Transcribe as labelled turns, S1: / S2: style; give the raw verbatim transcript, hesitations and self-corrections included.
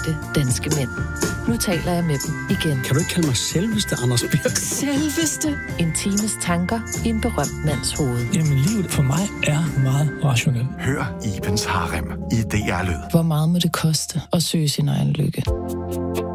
S1: ægte danske mænd. Nu taler jeg med dem igen.
S2: Kan du ikke kalde mig selveste, Anders Birk?
S1: Selveste? En times tanker i en berømt mands hoved.
S3: Jamen, livet for mig er meget rationelt.
S4: Hør Ibens Harem i D R Lyd.
S1: Hvor meget må det koste at søge sin egen lykke?